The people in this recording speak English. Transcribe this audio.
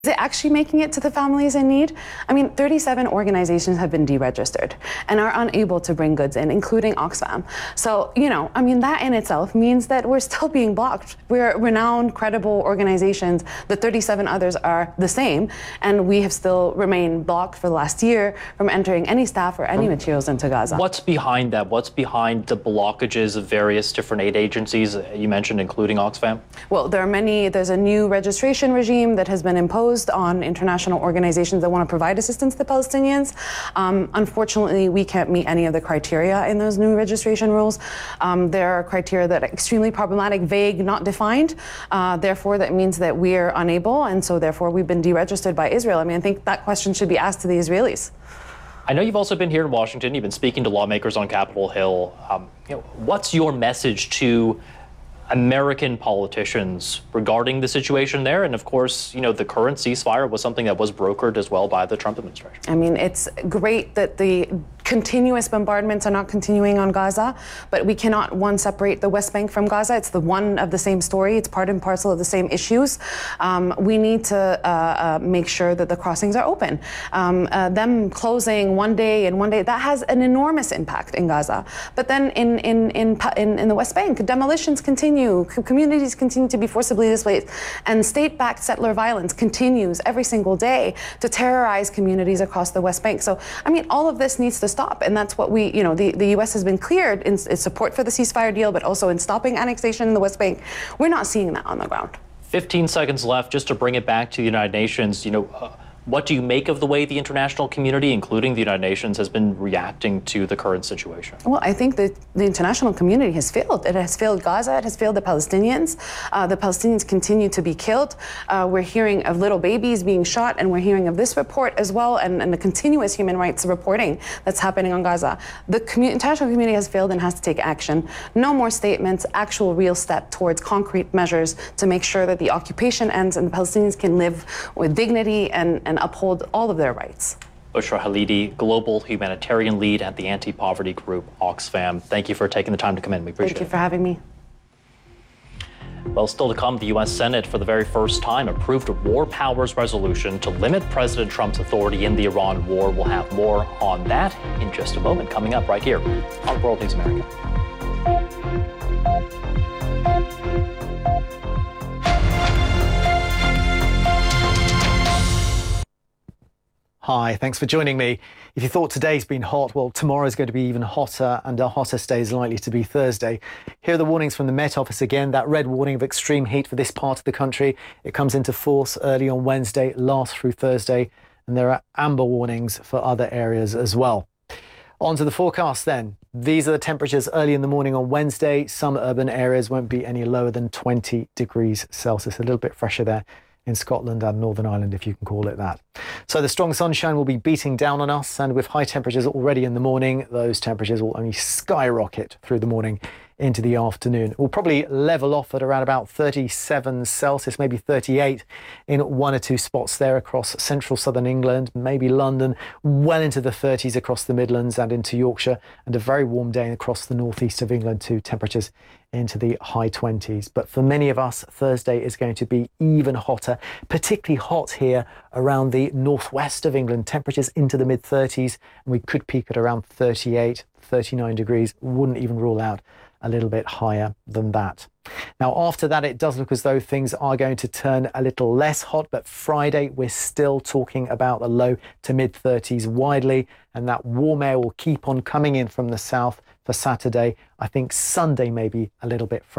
Is it actually making it to the families in need? I mean, 37 organizations have been deregistered and are unable to bring goods in, including Oxfam. So, I mean, that in itself means that we're still being blocked. We're renowned, credible organizations. The 37 others are the same, and we have still remained blocked for the last year from entering any staff or any materials into Gaza. What's behind that? What's behind the blockages of various different aid agencies you mentioned, including Oxfam? Well, there's a new registration regime that has been imposed on international organizations that want to provide assistance to Palestinians. Unfortunately, we can't meet any of the criteria in those new registration rules. There are criteria that are extremely problematic, vague, not defined. Therefore, that means that we're unable, and so therefore we've been deregistered by Israel. I mean, I think that question should be asked to the Israelis. I know you've also been here in Washington. You've been speaking to lawmakers on Capitol Hill. What's your message to American politicians regarding the situation there? And of course, the current ceasefire was something that was brokered as well by the Trump administration. I mean, it's great that the continuous bombardments are not continuing on Gaza, but we cannot, separate the West Bank from Gaza. It's the one of the same story. It's part and parcel of the same issues. We need to make sure that the crossings are open. Them closing one day, that has an enormous impact in Gaza. But then in the West Bank, demolitions continue, communities continue to be forcibly displaced, and state-backed settler violence continues every single day to terrorize communities across the West Bank. So, I mean, all of this needs to stop. And that's what the U.S. has been cleared in its support for the ceasefire deal, but also in stopping annexation in the West Bank. We're not seeing that on the ground. 15 seconds left, just to bring it back to the United Nations. What do you make of the way the international community, including the United Nations, has been reacting to the current situation? Well, I think that the international community has failed. It has failed Gaza. It has failed the Palestinians. The Palestinians continue to be killed. We're hearing of little babies being shot, and we're hearing of this report as well, and the continuous human rights reporting that's happening on Gaza. The international community has failed and has to take action. No more statements, actual real step towards concrete measures to make sure that the occupation ends and the Palestinians can live with dignity and uphold all of their rights. Bushra Khalidi, Global Humanitarian Lead at the anti-poverty group Oxfam. Thank you for taking the time to come in. We appreciate it. Thank you for having me. Well, still to come, the U.S. Senate, for the very first time, approved a war powers resolution to limit President Trump's authority in the Iran war. We'll have more on that in just a moment, coming up right here on World News America. Hi, thanks for joining me. If you thought today's been hot, well, tomorrow's going to be even hotter, and our hottest day is likely to be Thursday. Here are the warnings from the Met Office again. That red warning of extreme heat for this part of the country, it comes into force early on Wednesday, lasts through Thursday, and there are amber warnings for other areas as well. On to the forecast then. These are the temperatures early in the morning on Wednesday. Some urban areas won't be any lower than 20 degrees Celsius, a little bit fresher there in Scotland and Northern Ireland, if you can call it that. So the strong sunshine will be beating down on us, and with high temperatures already in the morning, those temperatures will only skyrocket through the morning into the afternoon. We'll probably level off at around about 37 Celsius, maybe 38 in one or two spots there across central southern England, maybe London, well into the 30s across the Midlands and into Yorkshire, and a very warm day across the northeast of England too, temperatures into the high 20s. But for many of us, Thursday is going to be even hotter, particularly hot here around the northwest of England, temperatures into the mid 30s, and we could peak at around 38, 39 degrees. Wouldn't even rule out a little bit higher than that. Now, after that, it does look as though things are going to turn a little less hot, but Friday, we're still talking about the low to mid 30s widely, and that warm air will keep on coming in from the south for Saturday. I think Sunday maybe a little bit fresh.